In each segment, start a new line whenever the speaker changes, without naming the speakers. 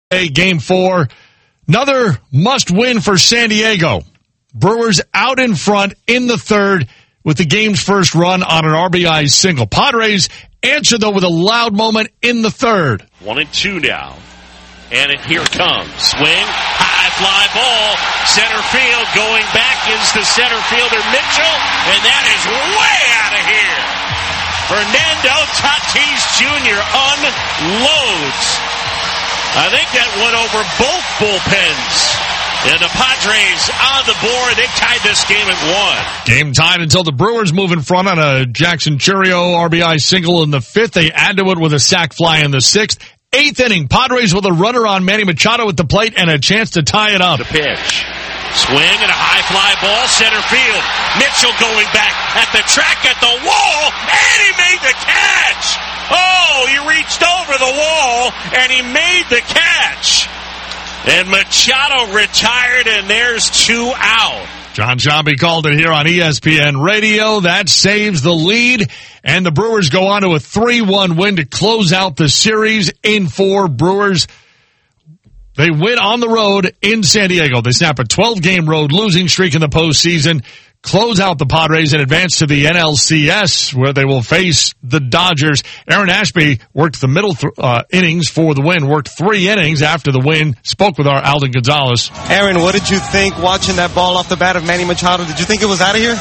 Game 4, another must-win for San Diego. Brewers out in front in the third with the game's first run on an RBI single. Padres answer, though, with a loud moment in the third.
1-2 now. And here comes. Swing, high fly ball, center field. Going back is the center fielder Mitchell, and that is way out of here. Fernando Tatis Jr. unloads. I think that went over both bullpens. And the Padres on the board. They tied this game at 1.
Game tied until the Brewers move in front on a Jackson Chourio RBI single in the 5th. They add to it with a sac fly in the 6th. 8th inning, Padres with a runner on Manny Machado at the plate and a chance to tie it up.
The pitch. Swing and a high fly ball, center field. Mitchell going back at the track at the wall, and he made the catch. Oh, he reached over the wall, and he made the catch. And Machado retired, and there's 2 out.
John Sciambi called it here on ESPN Radio. That saves the lead, and the Brewers go on to a 3-1 win to close out the series in 4. Brewers, they win on the road in San Diego. They snap a 12-game road losing streak in the postseason, close out the Padres, and advance to the NLCS, where they will face the Dodgers. Aaron Ashby worked the middle innings for the win, worked 3 innings after the win, spoke with our Alden Gonzalez.
Aaron, what did you think watching that ball off the bat of Manny Machado? Did you think it was out of here?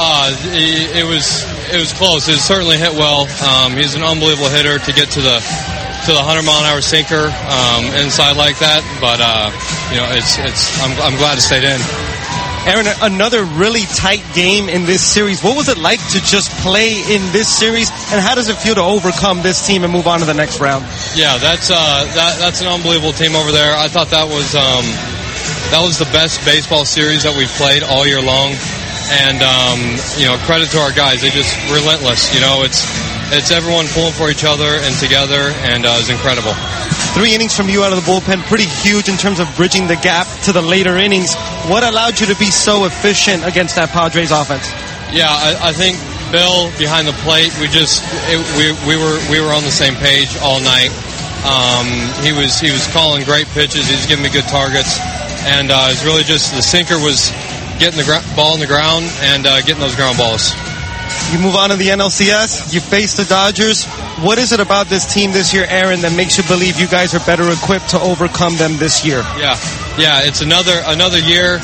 It was close. It certainly hit well. He's an unbelievable hitter to get to the 100-mile-an-hour sinker inside like that. But I'm glad it stayed in.
Aaron, another really tight game in this series. What was it like to just play in this series, and how does it feel to overcome this team and move on to the next round? Yeah,
that's an unbelievable team over there. I thought that was the best baseball series that we've played all year long, and credit to our guys. They're just relentless. It's everyone pulling for each other and together, and it's incredible.
3 innings from you out of the bullpen, pretty huge in terms of bridging the gap to the later innings. What allowed you to be so efficient against that Padres offense?
Yeah, I think Bill behind the plate, we were on the same page all night. He was calling great pitches. He was giving me good targets, and it was really just the sinker was getting the ball in the ground and getting those ground balls.
You move on to the NLCS. You face the Dodgers. What is it about this team this year, Aaron, that makes you believe you guys are better equipped to overcome them this year?
Yeah. It's another year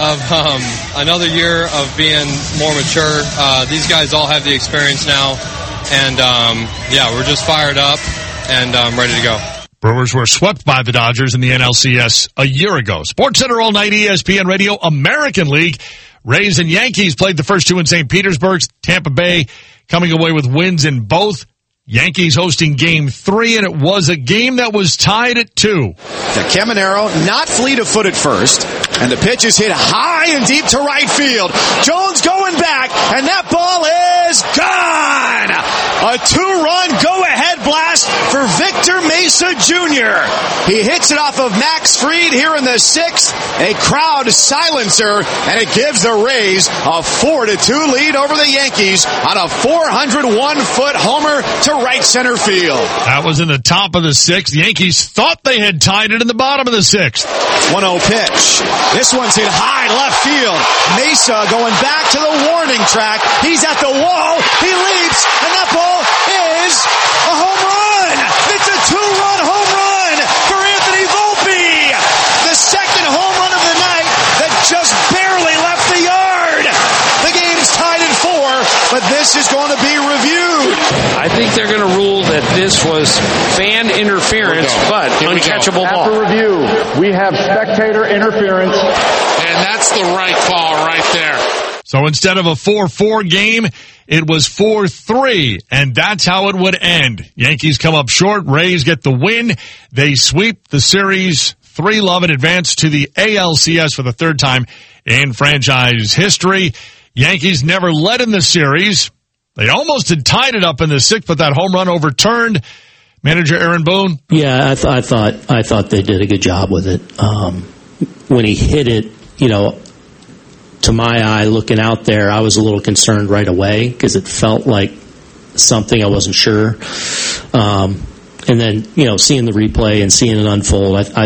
of being more mature. These guys all have the experience now, and we're just fired up and ready to go.
Brewers were swept by the Dodgers in the NLCS a year ago. SportsCenter all night, ESPN Radio, American League. Rays and Yankees played the first 2 in St. Petersburg. Tampa Bay coming away with wins in both. Yankees hosting Game 3, and it was a game that was tied at 2.
The Caminero not fleet of foot at first, and the pitch is hit high and deep to right field. Jones going back, and that ball is gone! A 2-run go-ahead blast for Victor Mesa Jr. He hits it off of Max Fried here in the 6th, a crowd silencer, and it gives the Rays a 4-2 lead over the Yankees on a 401-foot homer to right center field.
That was in the top of the 6th. The Yankees thought they had tied it in the bottom of the 6th.
1-0 pitch. This one's hit high left field. Mesa going back to the warning track. He's at the wall. He leaps, and that ball is a home run. It's a 2-run home run for Anthony Volpe. The second home run of the night that just barely left the yard. The game's tied at 4, but this is going to be reviewed.
I think they're going to rule that this was fan interference, but uncatchable ball.
After review, we have spectator interference.
And that's the right call right there.
So instead of a 4-4 game, it was 4-3, and that's how it would end. Yankees come up short. Rays get the win. They sweep the series 3-0 and advance to the ALCS for the 3rd time in franchise history. Yankees never led in the series. They almost had tied it up in the 6th, but that home run overturned. Manager Aaron Boone?
Yeah, I thought they did a good job with it. When he hit it, to my eye, looking out there, I was a little concerned right away because it felt like something, I wasn't sure. And then, seeing the replay and seeing it unfold, I